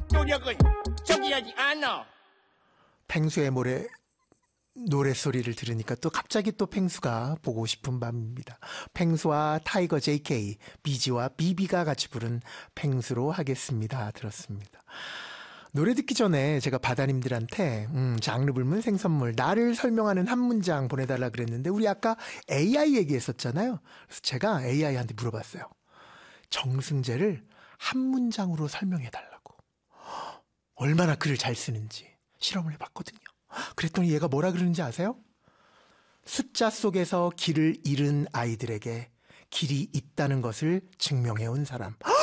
노력은 저기하지 않아. 펭수의 노래소리를 들으니까 또 갑자기 또 펭수가 보고 싶은 밤입니다. 펭수와 타이거 JK, 비지와 비비가 같이 부른 펭수로 하겠습니다. 들었습니다. 노래 듣기 전에 제가 바다님들한테 장르 불문 생선물 나를 설명하는 한 문장 보내달라 그랬는데 우리 아까 AI 얘기했었잖아요. 그래서 제가 AI한테 물어봤어요. 정승재를 한 문장으로 설명해달라고. 얼마나 글을 잘 쓰는지 실험을 해봤거든요. 그랬더니 얘가 뭐라 그러는지 아세요? 숫자 속에서 길을 잃은 아이들에게 길이 있다는 것을 증명해온 사람.